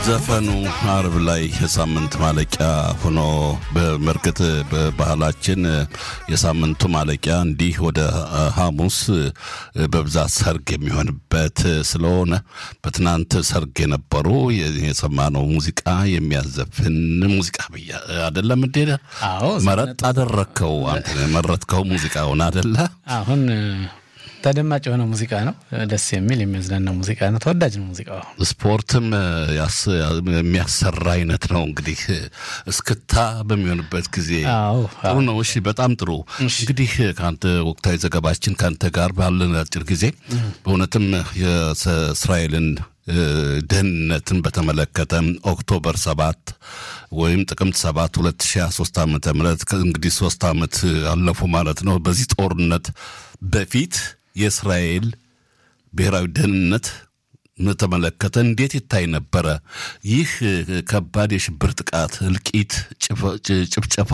ዘፈኑ አርብ ላይ የሳምንት ማለቂያ ሆኖ በመርግጥ በባህላችን የሳምንቱ ማለቂያ እንዲህ ወደ ሐሙስ በብዛት ሰርግ የሚሆንበት ስለሆነ በትናንት ሰርግ የነበሩ የሰማነው ሙዚቃ የሚያዘፍን ሙዚቃ አይደለም እንዴ? አዎ መረጥ አደረከው አንተ መረጥከው ሙዚቃውን አይደለ? አሁን ተደማጭ የሆነ ሙዚቃ ነው። ደስ የሚል የሚያዝናና ሙዚቃ ነው። ተወዳጅ ነው ሙዚቃው። ስፖርትም የሚያሰራ አይነት ነው። እንግዲህ እስክታ በሚሆንበት ጊዜ ጥሩ ነው። እሺ፣ በጣም ጥሩ። እንግዲህ ካንተ ወቅታዊ ዘገባችን ካንተ ጋር ባለን አጭር ጊዜ በእውነትም የእስራኤልን ደህንነትን በተመለከተ ኦክቶበር 7 ወይም ጥቅምት 7 2023 ዓመተ ምህረት እንግዲህ 3 ዓመት አለፉ ማለት ነው። በዚህ ጦርነት በፊት የእስራኤል ብሔራዊ ደህንነት ተመለከተ እንዴት ይታይ ነበረ? ይህ ከባድ የሽብር ጥቃት እልቂት ጭፍጨፋ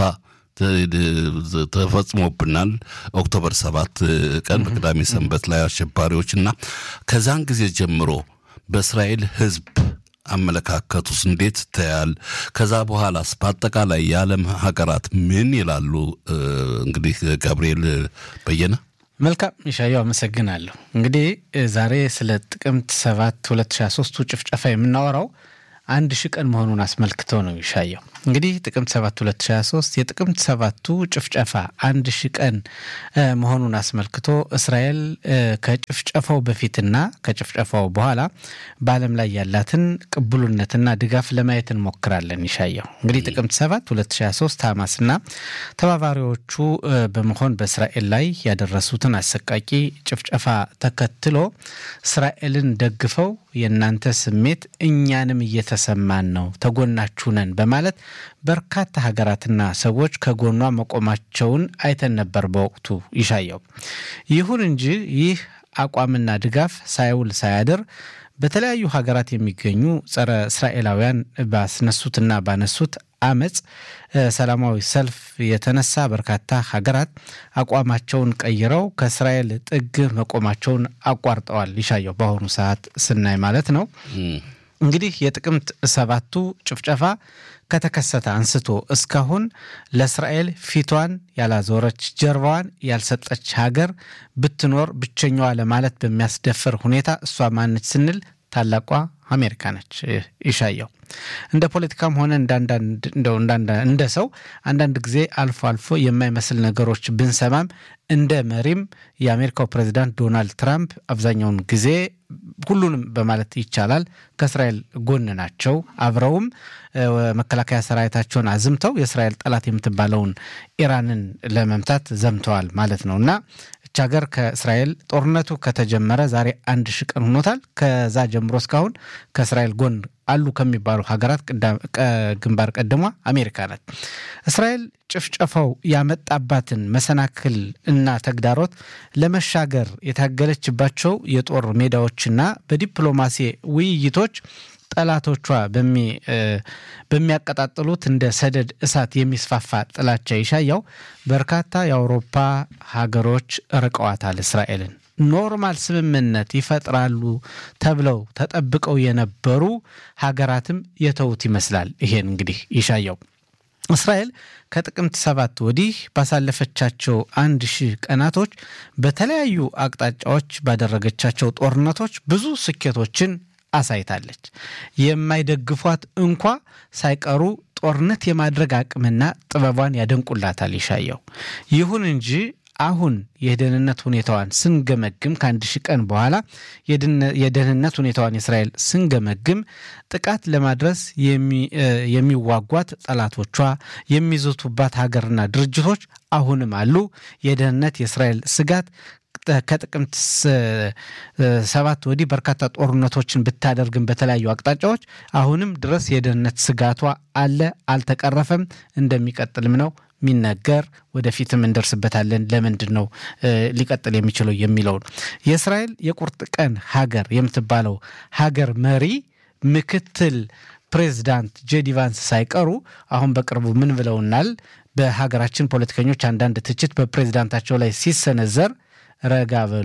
ተፈጽሞብናል ኦክቶበር 7 ቀን በቅዳሜ ሰንበት ላይ አሸባሪዎችና ከዛን ጊዜ ጀምሮ በእስራኤል ህዝብ አመለካከቱስ እንዴት ታያል? ከዛ በኋላስ በአጠቃላይ የዓለም ሀገራት ምን ይላሉ? እንግዲህ ገብርኤል በየነ መልካም ይሻያው አመሰግናለሁ። እንግዲህ ዛሬ ስለ ጥቅምት 7 2023 ጭፍጨፋ የምናወራው 1000 ቀን መሆኑን አስመልክቶ ነው። ይሻያው እንግዲህ ጥቅምት 7 2023 የጥቅምት 7ቱ ጭፍጨፋ 1000 ቀን መሆኑን አስመልክቶ እስራኤል ከጭፍጨፋው በፊትና ከጭፍጨፋው በኋላ በዓለም ላይ ያላትን ቅቡልነትና ድጋፍ ለማየት እንሞክራለን። ይሻያው እንግዲህ ጥቅምት 7 2023 ሐማስና ተባባሪዎቹ በመሆን በእስራኤል ላይ ያደረሱትን አሰቃቂ ጭፍጨፋ ተከትሎ እስራኤልን ደግፈው የናንተ ስሜት እኛንም እየተሰማን ነው፣ ተጎናችሁ ነን በማለት በርካታ ሀገራትና ሰዎች ከጎኗ መቆማቸውን አይተን ነበር በወቅቱ። ይሻያው ይሁን እንጂ ይህ አቋምና ድጋፍ ሳይውል ሳያድር በተለያዩ ሀገራት የሚገኙ ጸረ እስራኤላውያን ባስነሱትና ባነሱት አመጽ ሰላማዊ ሰልፍ የተነሳ በርካታ ሀገራት አቋማቸውን ቀይረው ከእስራኤል ጥግ መቆማቸውን አቋርጠዋል። ይሻያው በአሁኑ ሰዓት ስናይ ማለት ነው። እንግዲህ የጥቅምት 7ቱ ጭፍጨፋ ከተከሰተ አንስቶ እስካሁን ለእስራኤል ፊቷን ያላዞረች ጀርባዋን ያልሰጠች ሀገር ብትኖር ብቸኛዋ ለማለት በሚያስደፍር ሁኔታ እሷ ማነች ስንል ታላቋ አሜሪካ ነች። ይሻያው እንደ ፖለቲካም ሆነ እንደ ሰው አንዳንድ ጊዜ አልፎ አልፎ የማይመስል ነገሮች ብንሰማም እንደ መሪም የአሜሪካው ፕሬዝዳንት ዶናልድ ትራምፕ አብዛኛውን ጊዜ ሁሉንም በማለት ይቻላል ከእስራኤል ጎን ናቸው። አብረውም መከላከያ ሰራዊታቸውን አዝምተው የእስራኤል ጠላት የምትባለውን ኢራንን ለመምታት ዘምተዋል ማለት ነውና እቻ ሀገር ከእስራኤል ጦርነቱ ከተጀመረ ዛሬ 1000 ቀን ሆኖታል። ከዛ ጀምሮ እስካሁን ከእስራኤል ጎን አሉ ከሚባሉ ሀገራት ግንባር ቀደሟ አሜሪካ ናት። እስራኤል ጭፍጨፋው ያመጣባትን መሰናክል እና ተግዳሮት ለመሻገር የታገለችባቸው የጦር ሜዳዎችና በዲፕሎማሲ ውይይቶች ጠላቶቿ በሚያቀጣጥሉት እንደ ሰደድ እሳት የሚስፋፋ ጥላቻ ይሻያው በርካታ የአውሮፓ ሀገሮች ርቀዋታል። እስራኤልን ኖርማል ስምምነት ይፈጥራሉ ተብለው ተጠብቀው የነበሩ ሀገራትም የተውት ይመስላል። ይሄን እንግዲህ ይሻያው እስራኤል ከጥቅምት 7 ወዲህ ባሳለፈቻቸው 1000 ቀናቶች በተለያዩ አቅጣጫዎች ባደረገቻቸው ጦርነቶች ብዙ ስኬቶችን አሳይታለች። የማይደግፏት እንኳ ሳይቀሩ ጦርነት የማድረግ አቅምና ጥበቧን ያደንቁላታል። ይሻያው ይሁን እንጂ አሁን የደህንነት ሁኔታዋን ስንገመግም ከ1000 ቀን በኋላ የደህንነት ሁኔታዋን እስራኤል ስንገመግም ጥቃት ለማድረስ የሚዋጓት ጠላቶቿ የሚዘቱባት ሀገርና ድርጅቶች አሁንም አሉ። የደህንነት የእስራኤል ስጋት ከጥቅምት 7 ወዲህ በርካታ ጦርነቶችን ብታደርግም በተለያዩ አቅጣጫዎች አሁንም ድረስ የደህንነት ስጋቷ አለ፣ አልተቀረፈም፣ እንደሚቀጥልም ነው ሚነገር። ወደፊትም እንደርስበታለን ለምንድን ነው ሊቀጥል የሚችለው የሚለውን። የእስራኤል የቁርጥ ቀን ሀገር የምትባለው ሀገር መሪ ምክትል ፕሬዝዳንት ጄዲ ቫንስ ሳይቀሩ አሁን በቅርቡ ምን ብለውናል? በሀገራችን ፖለቲከኞች አንዳንድ ትችት በፕሬዝዳንታቸው ላይ ሲሰነዘር ረጋ በሉ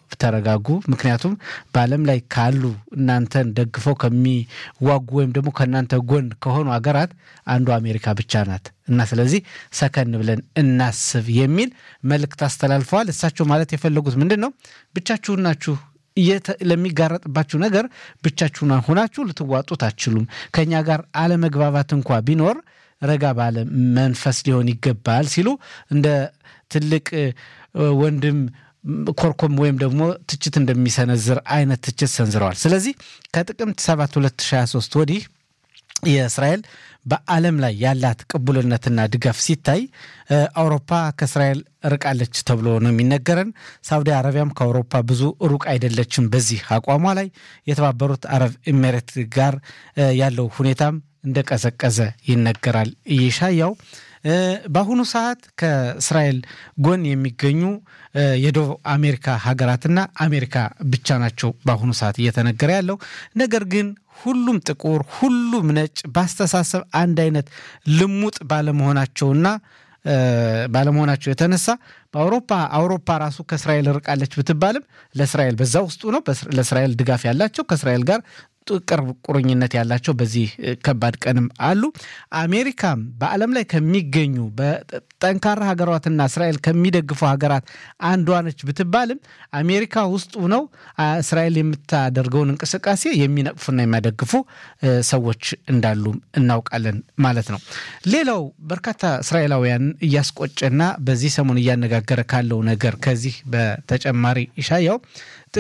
ተረጋጉ ምክንያቱም በዓለም ላይ ካሉ እናንተን ደግፈው ከሚዋጉ ወይም ደግሞ ከናንተ ጎን ከሆኑ አገራት አንዱ አሜሪካ ብቻ ናት እና ስለዚህ ሰከን ብለን እናስብ የሚል መልእክት አስተላልፈዋል እሳቸው ማለት የፈለጉት ምንድነው ብቻችሁን ናችሁ ለሚጋረጥባችሁ ነገር ብቻችሁን ሆናችሁ ልትዋጡት አትችሉም ከኛ ጋር አለመግባባት እንኳን ቢኖር ረጋ ባለ መንፈስ ሊሆን ይገባል ሲሉ እንደ ትልቅ ወንድም ኮርኮም ወይም ደግሞ ትችት እንደሚሰነዝር አይነት ትችት ሰንዝረዋል ስለዚህ ከጥቅምት 7 2023 ወዲህ የእስራኤል በዓለም ላይ ያላት ቅቡልነትና ድጋፍ ሲታይ አውሮፓ ከእስራኤል ርቃለች ተብሎ ነው የሚነገረን ሳውዲ አረቢያም ከአውሮፓ ብዙ ሩቅ አይደለችም በዚህ አቋሟ ላይ የተባበሩት አረብ ኤሚሬት ጋር ያለው ሁኔታም እንደቀዘቀዘ ይነገራል ይሻያው በአሁኑ ሰዓት ከእስራኤል ጎን የሚገኙ የደቡብ አሜሪካ ሀገራትና አሜሪካ ብቻ ናቸው በአሁኑ ሰዓት እየተነገረ ያለው ነገር ግን ሁሉም ጥቁር ሁሉም ነጭ ባስተሳሰብ አንድ አይነት ልሙጥ ባለመሆናቸውና ባለመሆናቸው የተነሳ በአውሮፓ ራሱ ከእስራኤል ርቃለች ብትባልም ለእስራኤል በዛው ውስጥ ነው ለእስራኤል ድጋፍ ያላቸው ከእስራኤል ጋር ቅርብ ቁርኝነት ያላቸው በዚህ ከባድ ቀንም አሉ አሜሪካም በዓለም ላይ ከሚገኙ በጠንካራ ሀገራትና እስራኤል ከሚደግፉ ሀገራት አንዷ ነች ብትባልም አሜሪካ ውስጥ ነው እስራኤል የምታደርገውን እንቅስቃሴ የሚነቅፉና የሚያደግፉ ሰዎች እንዳሉ እናውቃለን ማለት ነው ሌላው በርካታ እስራኤላውያን እያስቆጨና በዚህ ሰሞን እያነጋገረ ካለው ነገር ከዚህ በተጨማሪ ይሻያው